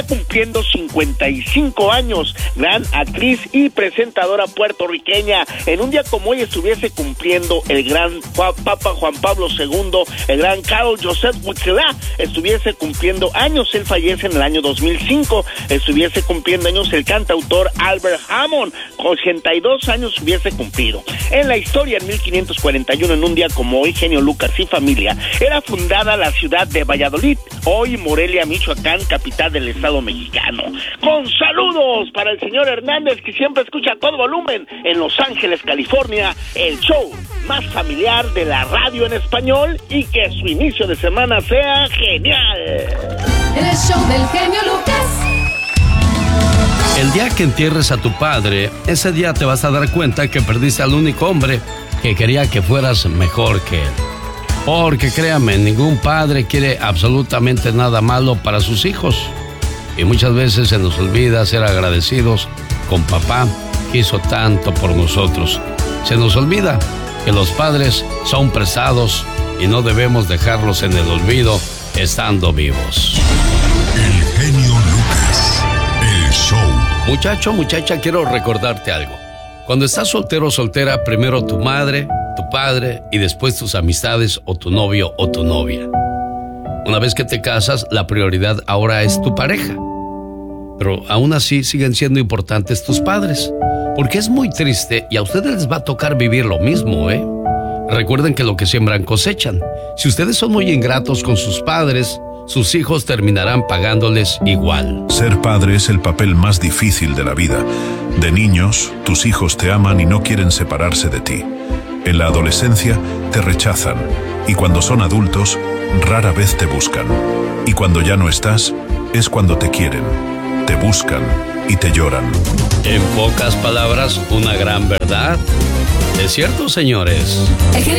cumpliendo 55 años, gran actriz y presentadora puertorriqueña. En un día como hoy estuviese cumpliendo el gran Papa Juan Pablo II, el gran Karol Joseph Wojtyła, estuviese cumpliendo años. Él fallece en el año 2005. Estuviese cumpliendo años el cantautor Albert Hammond, 82 años hubiese cumplido. En la historia, en 1541, en un día como hoy, genio Lucas y familia, era fundada la ciudad de Valladolid, hoy Morelia, Michoacán, capital del estado mexicano. Con saludos para el señor Hernández, que siempre escucha a todo volumen en Los Ángeles, California, el show más familiar de la radio en español, y que su inicio de semana sea genial. El show del genio Lucas. El día que entierres a tu padre, ese día te vas a dar cuenta que perdiste al único hombre que quería que fueras mejor que él. Porque créame, ningún padre quiere absolutamente nada malo para sus hijos. Y muchas veces se nos olvida ser agradecidos con papá, que hizo tanto por nosotros. Se nos olvida que los padres son prestados y no debemos dejarlos en el olvido estando vivos. El genio Lucas, el show. Muchacho, muchacha, quiero recordarte algo. Cuando estás soltero o soltera, primero tu madre, tu padre y después tus amistades o tu novio o tu novia. Una vez que te casas, la prioridad ahora es tu pareja. Pero aún así siguen siendo importantes tus padres. Porque es muy triste y a ustedes les va a tocar vivir lo mismo, ¿eh? Recuerden que lo que siembran cosechan. Si ustedes son muy ingratos con sus padres, sus hijos terminarán pagándoles igual. Ser padre es el papel más difícil de la vida. De niños, tus hijos te aman y no quieren separarse de ti. En la adolescencia, te rechazan. Y cuando son adultos, rara vez te buscan. Y cuando ya no estás, es cuando te quieren, te buscan y te lloran. En pocas palabras, una gran verdad. ¿Es cierto, señores? El genio